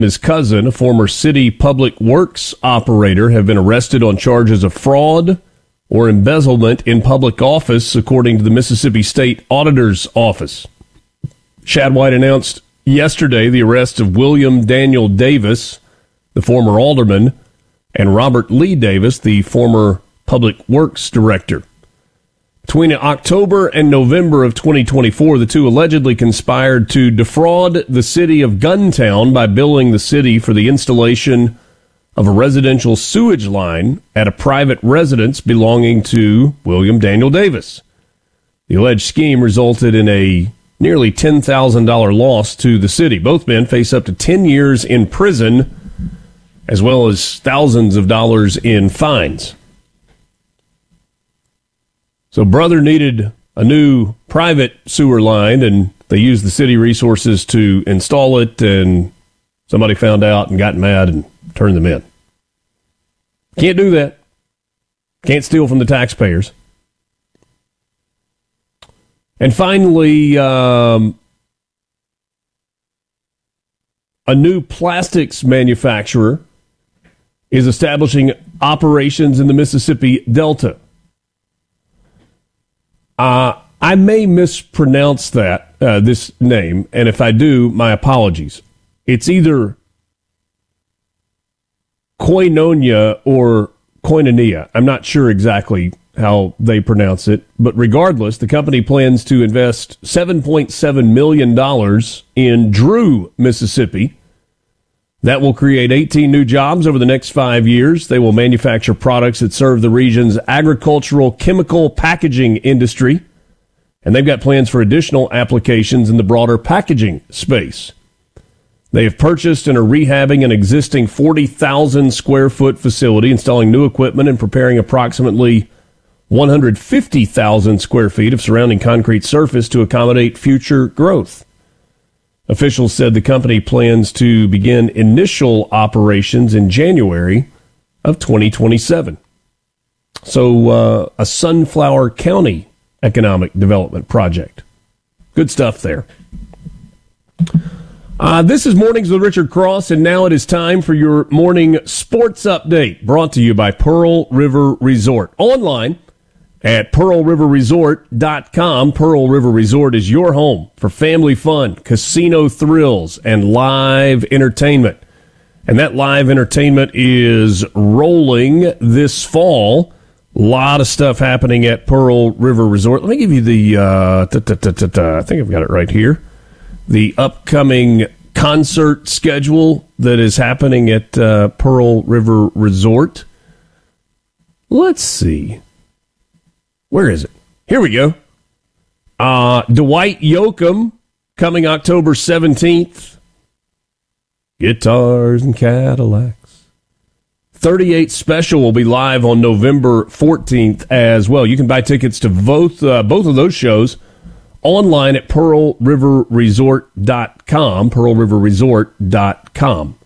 his cousin, a former city public works operator, have been arrested on charges of fraud or embezzlement in public office, according to the Mississippi State Auditor's Office. Shad White announced yesterday the arrest of William Daniel Davis, the former alderman, and Robert Lee Davis, the former public works director. Between October and November of 2024, the two allegedly conspired to defraud the city of Guntown by billing the city for the installation of a residential sewage line at a private residence belonging to William Daniel Davis. The alleged scheme resulted in a nearly $10,000 loss to the city. Both men face up to 10 years in prison, as well as thousands of dollars in fines. So brother needed a new private sewer line, and they used the city resources to install it, and somebody found out and got mad and turned them in. Can't do that. Can't steal from the taxpayers. And finally, a new plastics manufacturer is establishing operations in the Mississippi Delta. I may mispronounce this name, and if I do, my apologies. It's either Koinonia or Koinonia. I'm not sure exactly how they pronounce it, but regardless, the company plans to invest $7.7 million in Drew, Mississippi. That will create 18 new jobs over the next 5 years. They will manufacture products that serve the region's agricultural chemical packaging industry, and they've got plans for additional applications in the broader packaging space. They have purchased and are rehabbing an existing 40,000 square foot facility, installing new equipment and preparing approximately 150,000 square feet of surrounding concrete surface to accommodate future growth. Officials said the company plans to begin initial operations in January of 2027. So a Sunflower County economic development project. Good stuff there. This is Mornings with Richard Cross, and now it is time for your morning sports update, brought to you by Pearl River Resort. Online at PearlRiverResort.com. Pearl River Resort is your home for family fun, casino thrills, and live entertainment. And that live entertainment is rolling this fall. A lot of stuff happening at Pearl River Resort. Let me give you the, I think I've got it right here, the upcoming concert schedule that is happening at Pearl River Resort. Let's see. Where is it? Here we go. Dwight Yoakam coming October 17th. Guitars and Cadillacs. 38 Special will be live on November 14th as well. You can buy tickets to both of those shows online at PearlRiverResort.com. PearlRiverResort.com.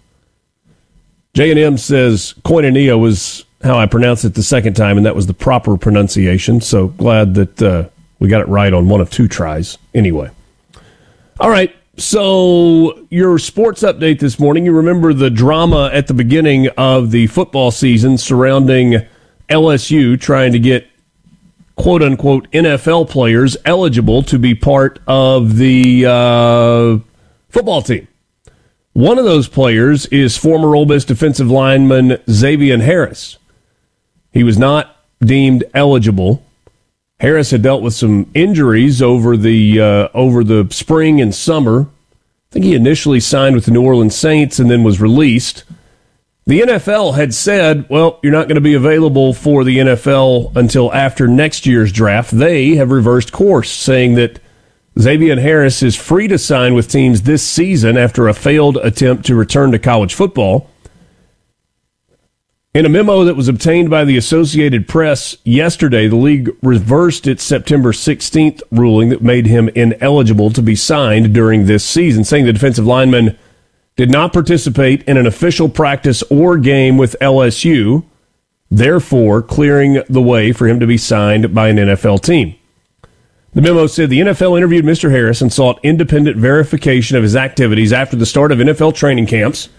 J&M says Koinonia was how I pronounced it the second time, and that was the proper pronunciation. So glad that we got it right on one of two tries anyway. All right. So your sports update this morning, you remember the drama at the beginning of the football season surrounding LSU trying to get quote-unquote NFL players eligible to be part of the football team. One of those players is former Ole Miss defensive lineman Xavier Harris. He was not deemed eligible. Harris had dealt with some injuries over the spring and summer. I think he initially signed with the New Orleans Saints and then was released. The NFL had said, well, you're not going to be available for the NFL until after next year's draft. They have reversed course, saying that Xavier Harris is free to sign with teams this season after a failed attempt to return to college football. In a memo that was obtained by the Associated Press yesterday, the league reversed its September 16th ruling that made him ineligible to be signed during this season, saying the defensive lineman did not participate in an official practice or game with LSU, therefore clearing the way for him to be signed by an NFL team. The memo said the NFL interviewed Mr. Harris and sought independent verification of his activities after the start of NFL training camps.